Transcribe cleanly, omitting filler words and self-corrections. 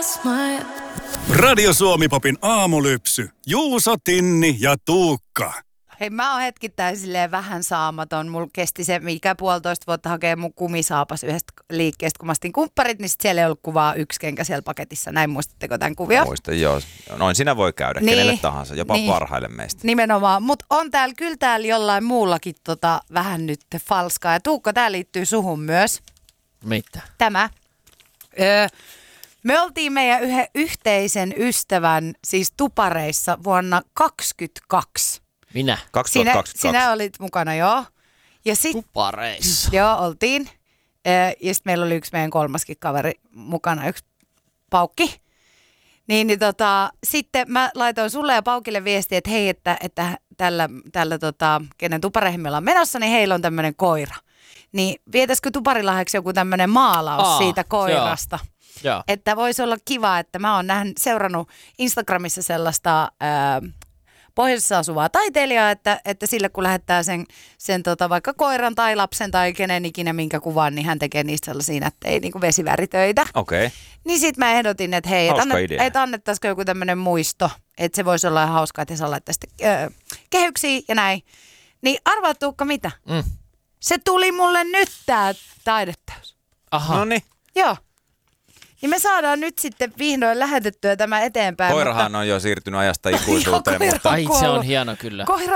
smile. Radio Suomi-popin aamulypsy. Juuso, Tinni ja Tuukka. Hei, mä oon hetkittäin silleen vähän saamaton. Mulla kesti se, mikä 1,5 vuotta hakee mun kumisaapas yhdestä liikkeestä, kun mä astin kumpparit, niin sit siellä ei ollut kuvaa yksi kenkä siellä paketissa. Näin, muistatteko tämän kuvio? Muistan, joo. Noin siinä voi käydä, niin, kenelle tahansa, jopa parhaille meistä. Nimenomaan, mutta on täällä kyllä täällä jollain muullakin vähän nyt falskaa. Ja Tuukka, tää liittyy suhun myös. Mitä? Tämä. Me oltiin meidän yhden yhteisen ystävän siis tupareissa vuonna 2022. Minä? 2022. Sinä olit mukana, joo. Ja Tupareissa. Joo, oltiin. Ja sitten meillä oli yksi meidän kolmaskin kaveri mukana, yksi Paukki. Sitten mä laitoin sulle ja Paukille viestiä, että hei, että tällä kenen tupareihin meillä on menossa, niin heillä on tämmöinen koira. Niin vietäisikö tuparilahjaksi joku tämmöinen maalaus siitä koirasta? Joo. Että voisi olla kiva, että mä oon seurannut Instagramissa sellaista pohjoisessa asuvaa taiteilijaa, että sille kun lähettää sen vaikka koiran tai lapsen tai kenen ikinä minkä kuvan, niin hän tekee niistä sellaisia nättejä niin kuin vesiväritöitä. Okei. Okay. Niin sit mä ehdotin, että hei, että annettaisiko joku tämmöinen muisto, että se voisi olla ihan hauskaa, että saa laittaa sitten kehyksiä ja näin. Niin arvaa Tuukka mitä? Se tuli mulle nyt tää taideteos. Aha. Noniin. Joo. Niin me saadaan nyt sitten vihdoin lähetettyä tämä eteenpäin. Koirahan on jo siirtynyt ajasta ikuisuuteen, Joo, mutta Ai, se on hieno kyllä. Koira